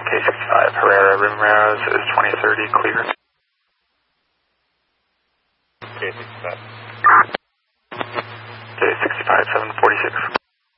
K65, Herrera, Rimraz is 2030, clear. K65. K65, 746.